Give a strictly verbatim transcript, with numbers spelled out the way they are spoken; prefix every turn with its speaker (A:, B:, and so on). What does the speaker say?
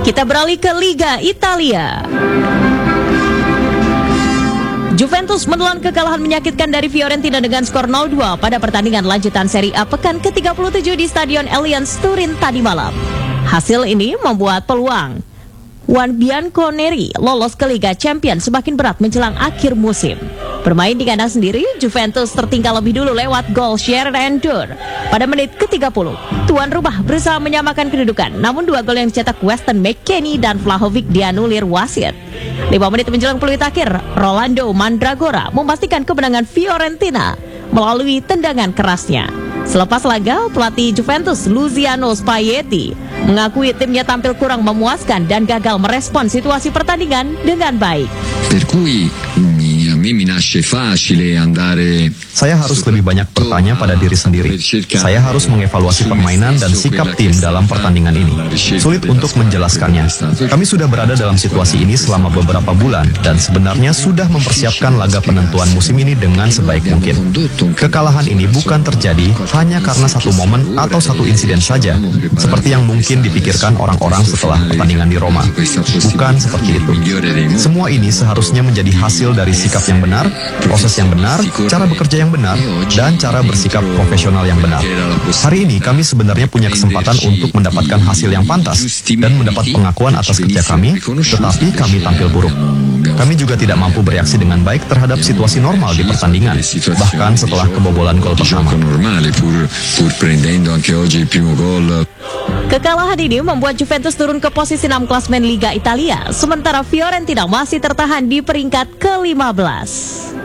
A: Kita beralih ke Liga Italia. Juventus menelan kekalahan menyakitkan dari Fiorentina dengan skor nol dua pada pertandingan lanjutan Serie A pekan ke tiga puluh tujuh di Stadion Allianz Turin tadi malam. Hasil ini membuat peluang Wan Bianconeri lolos ke Liga Champions semakin berat menjelang akhir musim. Bermain di kandang sendiri, Juventus tertinggal lebih dulu lewat gol Sheridan Dur pada menit ke tiga puluh. Tuan rumah berusaha menyamakan kedudukan, namun dua gol yang dicetak Weston McKennie dan Vlahovic dianulir wasit. Lima menit menjelang peluit akhir, Rolando Mandragora memastikan kemenangan Fiorentina melalui tendangan kerasnya. Selepas laga, pelatih Juventus Luciano Spalletti mengakui timnya tampil kurang memuaskan dan gagal merespon situasi pertandingan dengan baik.
B: Per cui a me mi nasce facile andare.
C: Saya harus lebih banyak bertanya pada diri sendiri. Saya harus mengevaluasi permainan dan sikap tim dalam pertandingan ini. Sulit untuk menjelaskannya. Kami sudah berada dalam situasi ini selama beberapa bulan dan sebenarnya sudah mempersiapkan laga penentuan musim ini dengan sebaik mungkin. Kekalahan ini bukan terjadi hanya karena satu momen atau satu insiden saja, seperti yang mungkin dipikirkan orang-orang setelah pertandingan di Roma. Bukan seperti itu. Semua ini seharusnya menjadi hasil dari sikap yang benar, proses yang benar, cara bekerja yang benar, dan cara bersikap profesional yang benar. Hari ini kami sebenarnya punya kesempatan untuk mendapatkan hasil yang pantas dan mendapat pengakuan atas kerja kami, tetapi kami tampil buruk. Kami juga tidak mampu bereaksi dengan baik terhadap situasi normal di pertandingan, bahkan setelah kebobolan gol pertama.
A: Kekalahan ini membuat Juventus turun ke posisi enam klasmen Liga Italia, sementara Fiorentina masih tertahan di peringkat ke lima belas.